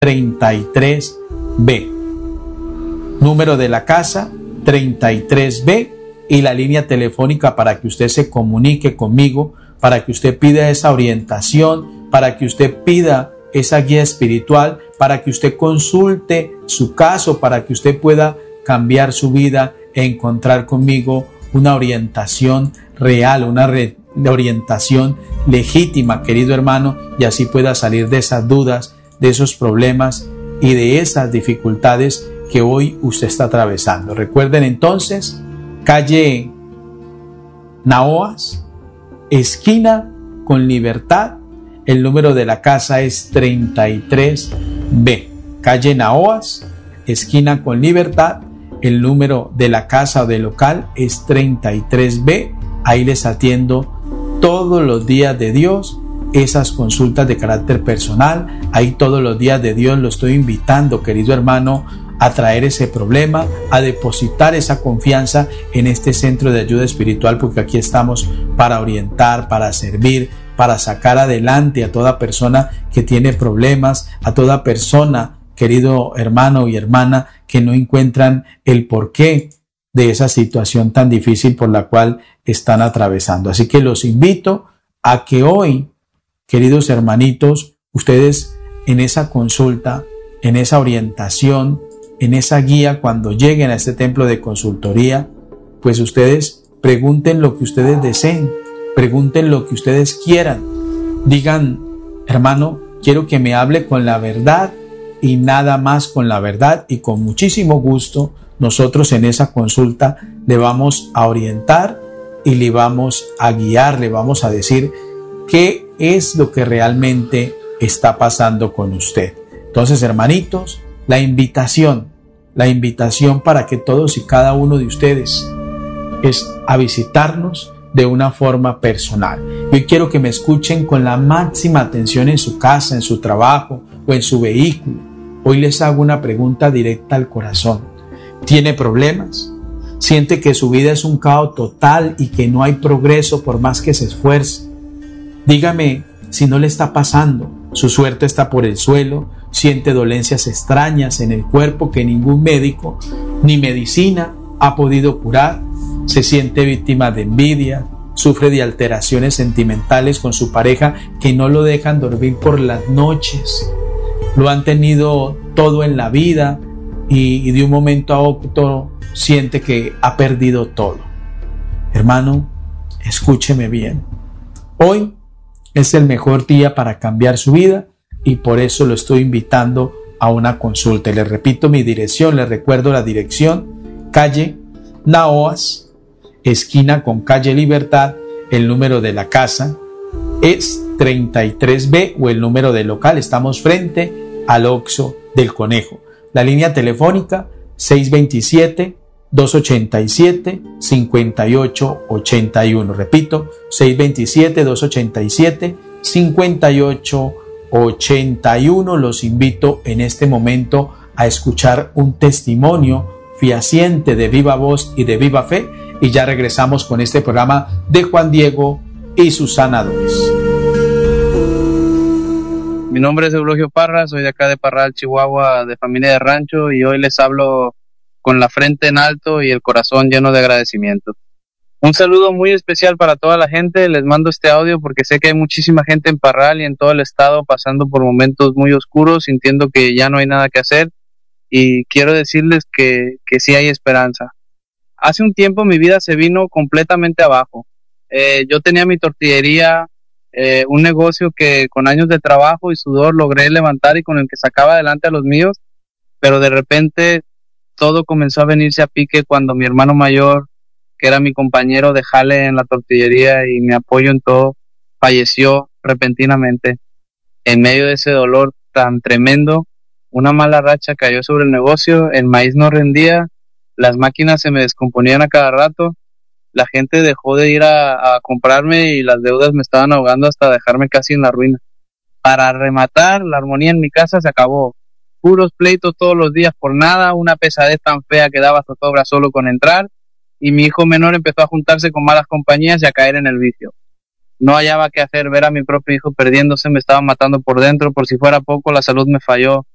33B. Número de la casa 33B y la línea telefónica para que usted se comunique conmigo, para que usted pida esa orientación, para que usted pida esa guía espiritual, para que usted consulte su caso, para que usted pueda cambiar su vida e encontrar conmigo una orientación real, una orientación legítima, querido hermano, y así pueda salir de esas dudas, de esos problemas y de esas dificultades que hoy usted está atravesando. Recuerden entonces, calle Naoas, esquina con Libertad. El número de la casa es 33B. Calle Naoas, esquina con Libertad. El número de la casa o del local es 33B. Ahí les atiendo todos los días de Dios, esas consultas de carácter personal. Ahí todos los días de Dios lo estoy invitando, querido hermano, a traer ese problema, a depositar esa confianza en este centro de ayuda espiritual, porque aquí estamos para orientar, para servir, para sacar adelante a toda persona que tiene problemas, a toda persona, querido hermano y hermana, que no encuentran el porqué de esa situación tan difícil por la cual están atravesando. Así que los invito a que hoy, queridos hermanitos, ustedes en esa consulta, en esa orientación, en esa guía, cuando lleguen a este templo de consultoría, pues ustedes pregunten lo que ustedes deseen, pregunten lo que ustedes quieran. Digan, hermano, quiero que me hable con la verdad y nada más con la verdad, y con muchísimo gusto nosotros en esa consulta le vamos a orientar y le vamos a guiar, le vamos a decir qué es lo que realmente está pasando con usted. Entonces, hermanitos, la invitación para que todos y cada uno de ustedes es a visitarnos de una forma personal. Yo quiero que me escuchen con la máxima atención en su casa, en su trabajo o en su vehículo. Hoy les hago una pregunta directa al corazón. ¿Tiene problemas? ¿Siente que su vida es un caos total y que no hay progreso por más que se esfuerce? Dígame si no le está pasando. Su suerte está por el suelo, siente dolencias extrañas en el cuerpo que ningún médico ni medicina ha podido curar, se siente víctima de envidia, sufre de alteraciones sentimentales con su pareja que no lo dejan dormir por las noches, lo han tenido todo en la vida y de un momento a otro siente que ha perdido todo. Hermano, escúcheme bien. Hoy es el mejor día para cambiar su vida y por eso lo estoy invitando a una consulta. Les repito mi dirección, les recuerdo la dirección: calle Naoas, esquina con calle Libertad. El número de la casa es 33B o el número del local. Estamos frente al Oxxo del Conejo. La línea telefónica 627-287-5881. Repito, 627-287-5881. Los invito en este momento a escuchar un testimonio fehaciente de viva voz y de viva fe, y ya regresamos con este programa de Juan Diego y sus sanadores. Mi nombre es Eulogio Parra, soy de acá de Parral, Chihuahua, de familia de rancho, y hoy les hablo con la frente en alto y el corazón lleno de agradecimiento. Un saludo muy especial para toda la gente. Les mando este audio porque sé que hay muchísima gente en Parral y en todo el estado pasando por momentos muy oscuros, sintiendo que ya no hay nada que hacer, y quiero decirles que sí hay esperanza. Hace un tiempo mi vida se vino completamente abajo. Yo tenía mi tortillería, un negocio que con años de trabajo y sudor logré levantar y con el que sacaba adelante a los míos, pero de repente todo comenzó a venirse a pique cuando mi hermano mayor, que era mi compañero de jale en la tortillería y mi apoyo en todo, falleció repentinamente. En medio de ese dolor tan tremendo, una mala racha cayó sobre el negocio, el maíz no rendía, las máquinas se me descomponían a cada rato, la gente dejó de ir a comprarme y las deudas me estaban ahogando hasta dejarme casi en la ruina. Para rematar, la armonía en mi casa se acabó. Puros pleitos todos los días por nada, una pesadez tan fea que daba zozobra solo con entrar, y mi hijo menor empezó a juntarse con malas compañías y a caer en el vicio. No hallaba qué hacer, ver a mi propio hijo perdiéndose me estaba matando por dentro. Por si fuera poco, la salud me falló.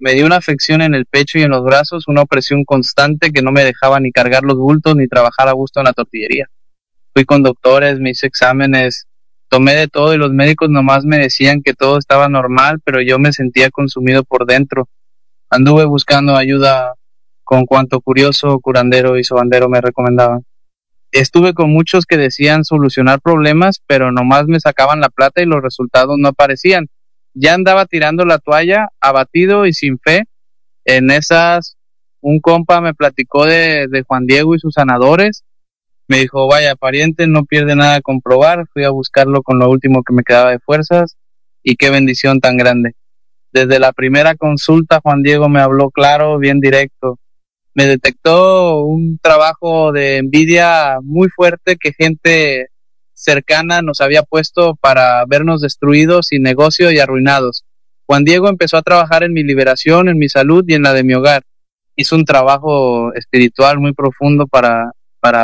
Me dio una afección en el pecho y en los brazos, una opresión constante que no me dejaba ni cargar los bultos ni trabajar a gusto en la tortillería. Fui con doctores, me hice exámenes, tomé de todo y los médicos nomás me decían que todo estaba normal, pero yo me sentía consumido por dentro. Anduve buscando ayuda con cuanto curioso, curandero y sobandero me recomendaban. Estuve con muchos que decían solucionar problemas, pero nomás me sacaban la plata y los resultados no aparecían. Ya andaba tirando la toalla, abatido y sin fe. En esas, un compa me platicó de Juan Diego y sus sanadores. Me dijo, vaya, pariente, no pierde nada con probar. Fui a buscarlo con lo último que me quedaba de fuerzas y qué bendición tan grande. Desde la primera consulta, Juan Diego me habló claro, bien directo. Me detectó un trabajo de envidia muy fuerte que gente cercana nos había puesto para vernos destruidos, sin negocio y arruinados. Juan Diego empezó a trabajar en mi liberación, en mi salud y en la de mi hogar. Hizo un trabajo espiritual muy profundo para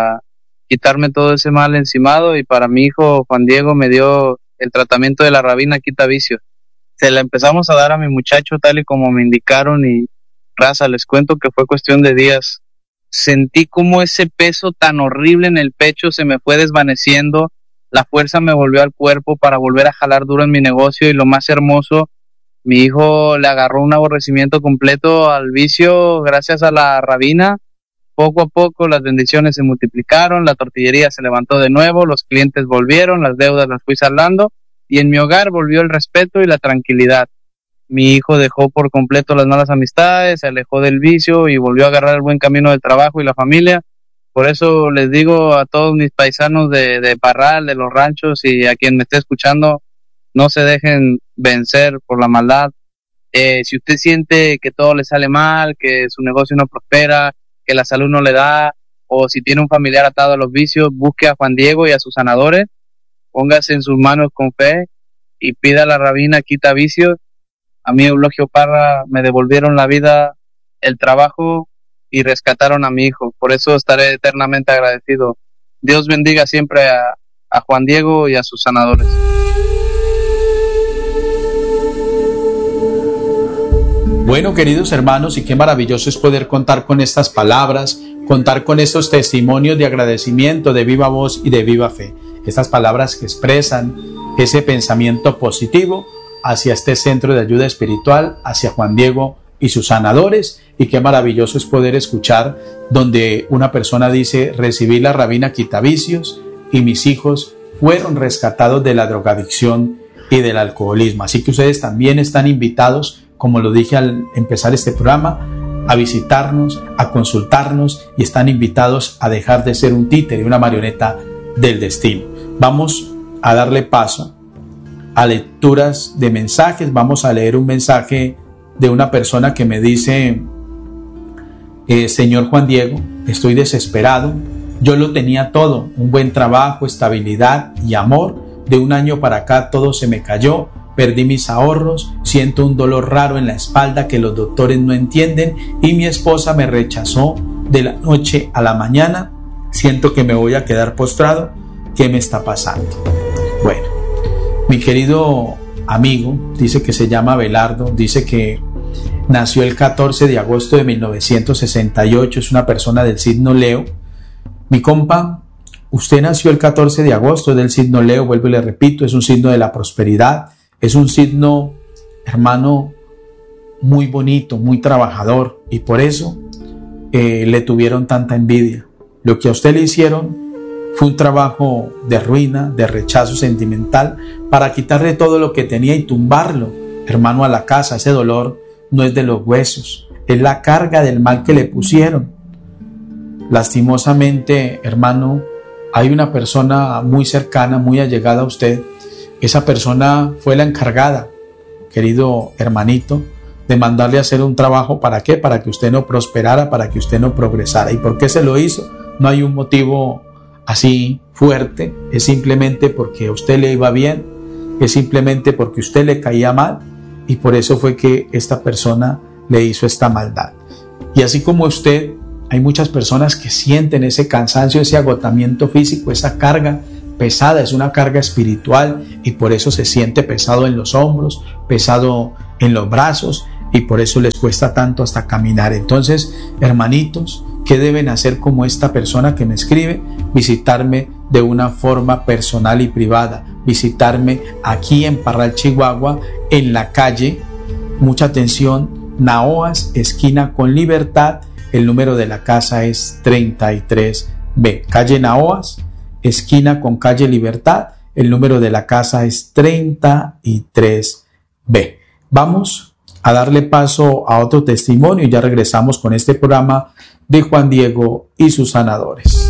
quitarme todo ese mal encimado, y para mi hijo Juan Diego me dio el tratamiento de la rabina quita vicios. Se la empezamos a dar a mi muchacho tal y como me indicaron, y raza, les cuento que fue cuestión de días. Sentí como ese peso tan horrible en el pecho se me fue desvaneciendo, la fuerza me volvió al cuerpo para volver a jalar duro en mi negocio, y lo más hermoso, mi hijo le agarró un aborrecimiento completo al vicio gracias a la rabina. Poco a poco las bendiciones se multiplicaron, la tortillería se levantó de nuevo, los clientes volvieron, las deudas las fui saldando, y en mi hogar volvió el respeto y la tranquilidad. Mi hijo dejó por completo las malas amistades, se alejó del vicio y volvió a agarrar el buen camino del trabajo y la familia. Por eso les digo a todos mis paisanos de Parral, de los ranchos, y a quien me esté escuchando, no se dejen vencer por la maldad. Si usted siente que todo le sale mal, que su negocio no prospera, que la salud no le da, o si tiene un familiar atado a los vicios, busque a Juan Diego y a sus sanadores, póngase en sus manos con fe y pida a la rabina quita vicios. A mí, Eulogio Parra, me devolvieron la vida, el trabajo y rescataron a mi hijo. Por eso estaré eternamente agradecido. Dios bendiga siempre a Juan Diego y a sus sanadores. Bueno, queridos hermanos, y qué maravilloso es poder contar con estas palabras, contar con estos testimonios de agradecimiento de viva voz y de viva fe. Estas palabras que expresan ese pensamiento positivo hacia este centro de ayuda espiritual, hacia Juan Diego y sus sanadores. Y qué maravilloso es poder escuchar donde una persona dice: recibí la rabina quitavicios y mis hijos fueron rescatados de la drogadicción y del alcoholismo. Así que ustedes también están invitados, como lo dije al empezar este programa, a visitarnos, a consultarnos, y están invitados a dejar de ser un títere, una marioneta del destino. Vamos a darle paso a lecturas de mensajes. Vamos a leer un mensaje de una persona que me dice: señor Juan Diego, estoy desesperado. Yo lo tenía todo, un buen trabajo, estabilidad y amor. De un año para acá todo se me cayó, perdí mis ahorros, siento un dolor raro en la espalda que los doctores no entienden, y mi esposa me rechazó de la noche a la mañana. Siento que me voy a quedar postrado. ¿Qué me está pasando? Bueno, mi querido amigo dice que se llama Abelardo, dice que nació el 14 de agosto de 1968, es una persona del signo Leo. Mi compa, usted nació el 14 de agosto del signo Leo, vuelvo y le repito, es un signo de la prosperidad, es un signo, hermano, muy bonito, muy trabajador, y por eso le tuvieron tanta envidia. Lo que a usted le hicieron fue un trabajo de ruina, de rechazo sentimental, para quitarle todo lo que tenía y tumbarlo, hermano, a la casa. Ese dolor no es de los huesos, es la carga del mal que le pusieron. Lastimosamente, hermano, hay una persona muy cercana, muy allegada a usted. Esa persona fue la encargada, querido hermanito, de mandarle a hacer un trabajo. ¿Para qué? Para que usted no prosperara, para que usted no progresara. ¿Y por qué se lo hizo? No hay un motivo así fuerte, es simplemente porque a usted le iba bien, es simplemente porque usted le caía mal, y por eso fue que esta persona le hizo esta maldad. Y así como usted, hay muchas personas que sienten ese cansancio, ese agotamiento físico, esa carga pesada, es una carga espiritual, y por eso se siente pesado en los hombros, pesado en los brazos, y por eso les cuesta tanto hasta caminar. Entonces, hermanitos, ¿qué deben hacer como esta persona que me escribe? Visitarme de una forma personal y privada, visitarme aquí en Parral, Chihuahua, en la calle, mucha atención, Naoas, esquina con Libertad. El número de la casa es 33B. Calle Naoas, esquina con calle Libertad. El número de la casa es 33B. Vamos a darle paso a otro testimonio y ya regresamos con este programa de Juan Diego y sus sanadores.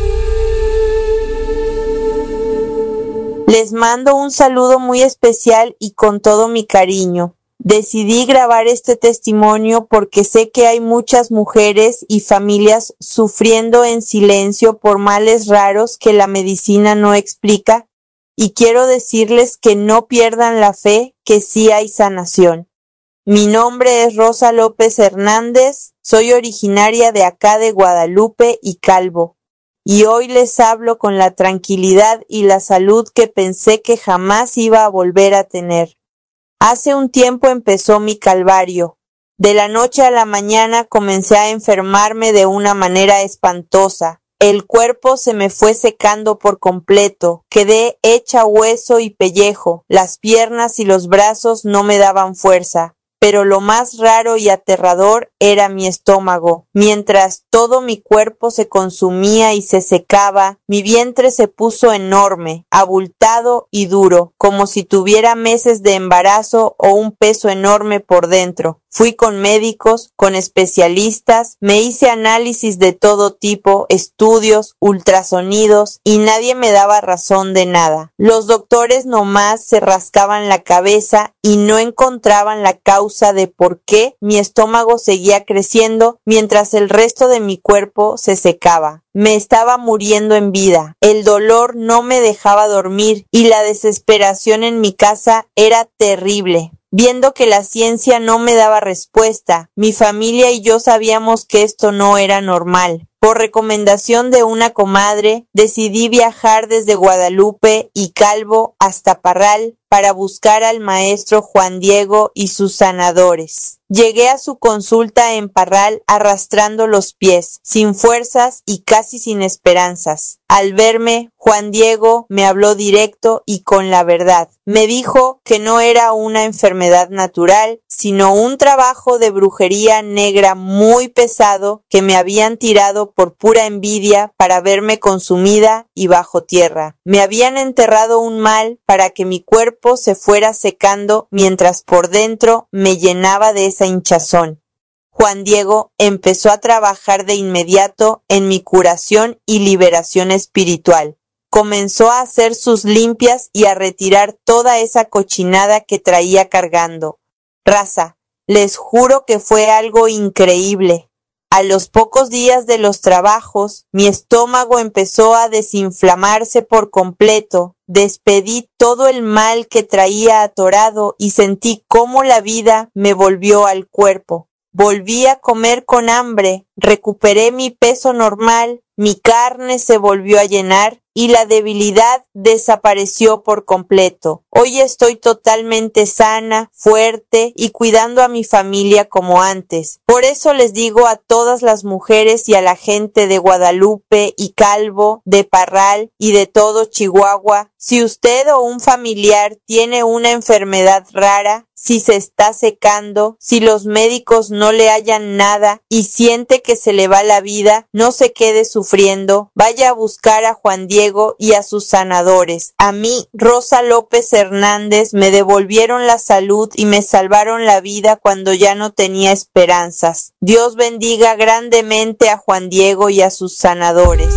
Les mando un saludo muy especial y con todo mi cariño. Decidí grabar este testimonio porque sé que hay muchas mujeres y familias sufriendo en silencio por males raros que la medicina no explica, y quiero decirles que no pierdan la fe, que sí hay sanación. Mi nombre es Rosa López Hernández, soy originaria de acá de Guadalupe y Calvo, y hoy les hablo con la tranquilidad y la salud que pensé que jamás iba a volver a tener. Hace un tiempo empezó mi calvario. De la noche a la mañana comencé a enfermarme de una manera espantosa. El cuerpo se me fue secando por completo, quedé hecha hueso y pellejo, las piernas y los brazos no me daban fuerza. Pero lo más raro y aterrador era mi estómago. Mientras todo mi cuerpo se consumía y se secaba, mi vientre se puso enorme, abultado y duro, como si tuviera meses de embarazo o un peso enorme por dentro. Fui con médicos, con especialistas, me hice análisis de todo tipo, estudios, ultrasonidos, y nadie me daba razón de nada. Los doctores nomás se rascaban la cabeza y no encontraban la causa de por qué mi estómago seguía creciendo mientras el resto de mi cuerpo se secaba. Me estaba muriendo en vida, el dolor no me dejaba dormir y la desesperación en mi casa era terrible. Viendo que la ciencia no me daba respuesta, mi familia y yo sabíamos que esto no era normal. Por recomendación de una comadre, decidí viajar desde Guadalupe y Calvo hasta Parral para buscar al maestro Juan Diego y sus sanadores. Llegué a su consulta en Parral arrastrando los pies, sin fuerzas y casi sin esperanzas. Al verme, Juan Diego me habló directo y con la verdad. Me dijo que no era una enfermedad natural, sino un trabajo de brujería negra muy pesado que me habían tirado por pura envidia para verme consumida y bajo tierra. Me habían enterrado un mal para que mi cuerpo se fuera secando mientras por dentro me llenaba de esa hinchazón. Juan Diego empezó a trabajar de inmediato en mi curación y liberación espiritual. Comenzó a hacer sus limpias y a retirar toda esa cochinada que traía cargando. Raza, les juro que fue algo increíble. A los pocos días de los trabajos, mi estómago empezó a desinflamarse por completo. Despedí todo el mal que traía atorado y sentí cómo la vida me volvió al cuerpo. Volví a comer con hambre, recuperé mi peso normal, mi carne se volvió a llenar y la debilidad desapareció por completo. Hoy estoy totalmente sana, fuerte y cuidando a mi familia como antes. Por eso les digo a todas las mujeres y a la gente de Guadalupe y Calvo, de Parral y de todo Chihuahua, si usted o un familiar tiene una enfermedad rara, si se está secando, si los médicos no le hallan nada y siente que se le va la vida, no se quede sufriendo, vaya a buscar a Juan Diego y a sus sanadores. A mí, Rosa López Hernández, me devolvieron la salud y me salvaron la vida cuando ya no tenía esperanzas. Dios bendiga grandemente a Juan Diego y a sus sanadores.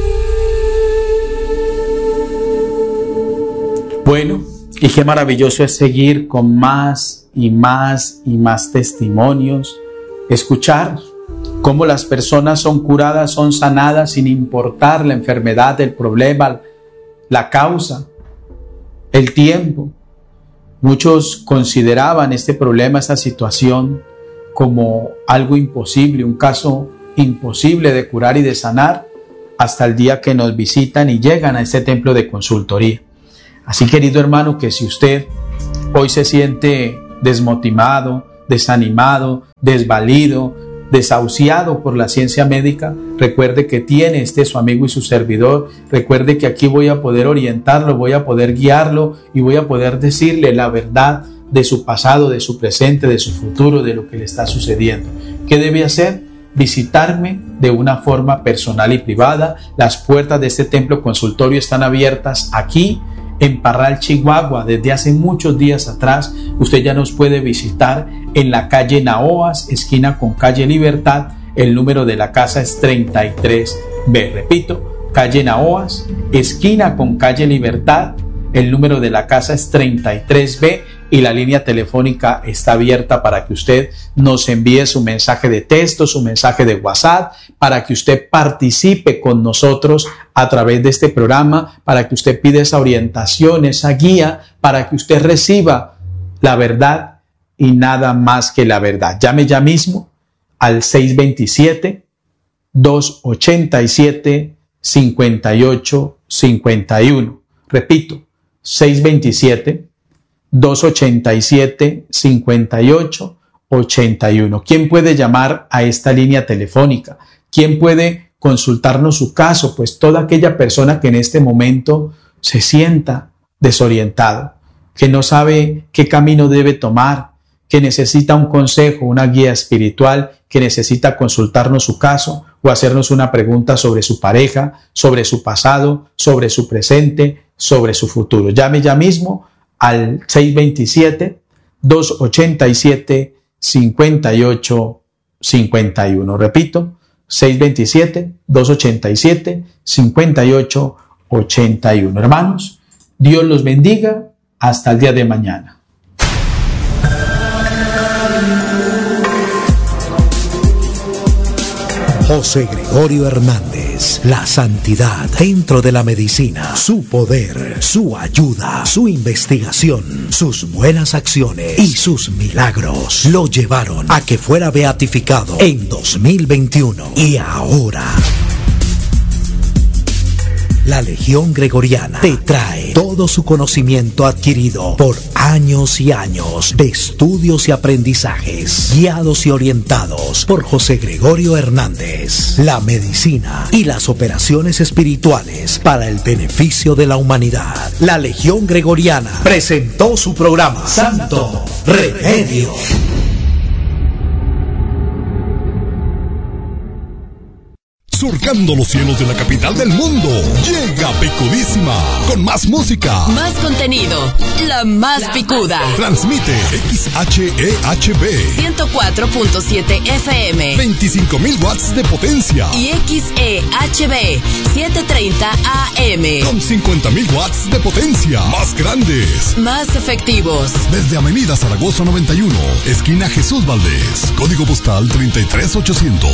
Bueno, y qué maravilloso es seguir con más y más y más testimonios, escuchar cómo las personas son curadas, son sanadas sin importar la enfermedad, el problema, la causa, el tiempo. Muchos consideraban este problema, esta situación, como algo imposible, un caso imposible de curar y de sanar, hasta el día que nos visitan y llegan a este templo de consultoría. Así, querido hermano, que si usted hoy se siente desmotivado, desanimado, desvalido, desahuciado por la ciencia médica, recuerde que tiene su amigo y su servidor. Recuerde que aquí voy a poder orientarlo, voy a poder guiarlo y voy a poder decirle la verdad de su pasado, de su presente, de su futuro, de lo que le está sucediendo. ¿Qué debe hacer? Visitarme de una forma personal y privada. Las puertas de este templo consultorio están abiertas aquí en Parral, Chihuahua. Desde hace muchos días atrás usted ya nos puede visitar en la calle Naoas, esquina con calle Libertad. El número de la casa es 33B. Repito, calle Naoas, esquina con calle Libertad. El número de la casa es 33B y la línea telefónica está abierta para que usted nos envíe su mensaje de texto, su mensaje de WhatsApp, para que usted participe con nosotros a través de este programa, para que usted pida esa orientación, esa guía, para que usted reciba la verdad y nada más que la verdad. Llame ya mismo al 627-287-5851. Repito, 627-287-5881. ¿Quién puede llamar a esta línea telefónica? ¿Quién puede consultarnos su caso? Pues toda aquella persona que en este momento se sienta desorientado, que no sabe qué camino debe tomar, que necesita un consejo, una guía espiritual, que necesita consultarnos su caso o hacernos una pregunta sobre su pareja, sobre su pasado, sobre su presente, sobre su futuro. Llame ya mismo al 627-287-5851. Repito, 627-287-5881. Hermanos, Dios los bendiga. Hasta el día de mañana. José Gregorio Hernández, la santidad dentro de la medicina, su poder, su ayuda, su investigación, sus buenas acciones y sus milagros lo llevaron a que fuera beatificado en 2021 y ahora la Legión Gregoriana te trae todo su conocimiento adquirido por años y años de estudios y aprendizajes, guiados y orientados por José Gregorio Hernández. La medicina y las operaciones espirituales para el beneficio de la humanidad. La Legión Gregoriana presentó su programa Santo Remedio. Surcando los cielos de la capital del mundo, llega Picudísima, con más música, más contenido, la más picuda. Transmite XHEHB 104.7 FM, 25,000 watts de potencia, y XEHB 730 AM con 50,000 watts de potencia, más grandes, más efectivos. Desde Avenida Zaragoza 91, esquina Jesús Valdés, código postal 33800.